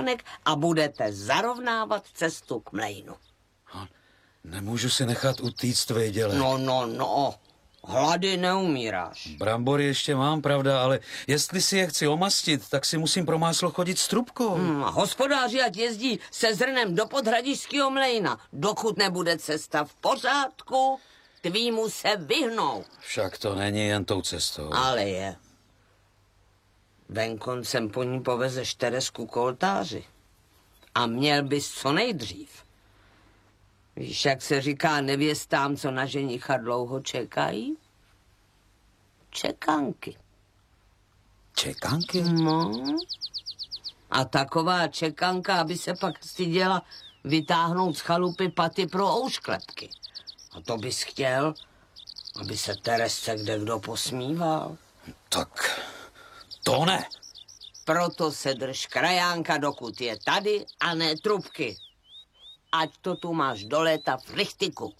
stánek a budete zarovnávat cestu k mlejnu. Nemůžu si nechat utíct tvé děle. No. Hlady neumíráš. Brambory ještě mám, pravda, ale jestli si je chci omastit, tak si musím pro máslo chodit s trubkou. Hospodáři ať jezdí se zrnem do podhradišského mlejna. Dokud nebude cesta v pořádku, tvýmu se vyhnou. Však to není jen tou cestou. Ale je. Venkoncem po ní povezeš Teresku k oltáři. A měl bys co nejdřív. Víš, jak se říká nevěstám, co na ženicha dlouho čekají? Čekanky. Čekanky? No. A taková čekanka, aby se pak styděla vytáhnout z chalupy paty pro oušklepky. A to bys chtěl, aby se Teresce kdekdo posmíval? Tak to ne. Proto se drž krajánka, dokud je tady, a ne trubky. Ať to tu máš do léta v lichtiku.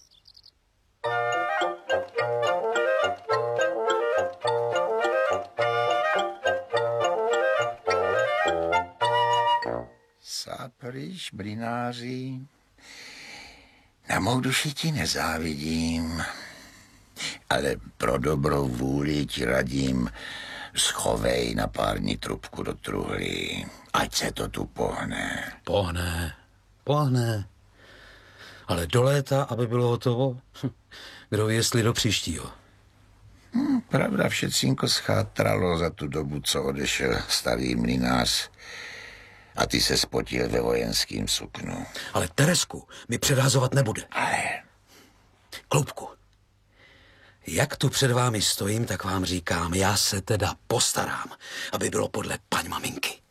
Sápryš, brináři, na mou duši ti nezávidím, ale pro dobrou vůli ti radím, schovej na pár dní trubku do truhly, ať se to tu pohne. Pohne. Ale do léta, aby bylo hotovo, kdo ví, jestli do příštího. Pravda, všecínko schátralo za tu dobu, co odešel starý mlynář a ty se spotil ve vojenským suknu. Ale Teresku mi předhazovat nebude. Ale... Kloubku, jak tu před vámi stojím, tak vám říkám, já se teda postarám, aby bylo podle paň maminky.